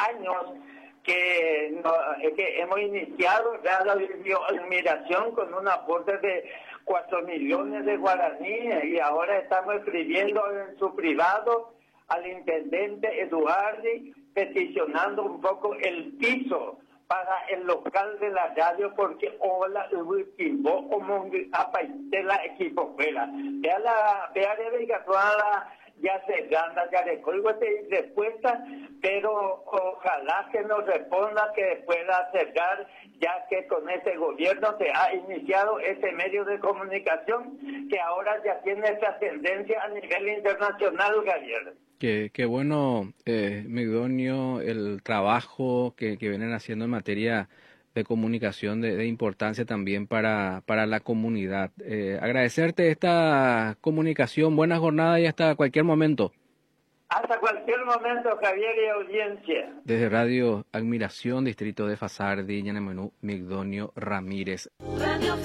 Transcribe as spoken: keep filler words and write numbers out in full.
años que, no, que hemos iniciado ya la bioadmiración con un aporte de cuatro millones de guaraníes y ahora estamos escribiendo en su privado al intendente Eduardi peticionando un poco el piso para el local de la radio porque hola ultimo como de la equipo fuera vea la vea la ya se gana ya de código de respuesta, pero ojalá que nos responda que pueda acercar, ya que con este gobierno se ha iniciado este medio de comunicación que ahora ya tiene trascendencia a nivel internacional, Javier. Qué, qué bueno, eh, Migdonio, el trabajo que, que vienen haciendo en materia de comunicación de, de importancia también para, para la comunidad. Eh, agradecerte esta comunicación, buena jornada y hasta cualquier momento. Hasta cualquier momento, Javier y audiencia. Desde Radio Admiración, Distrito de Fasardi, Ñanemenú, Migdonio Ramírez.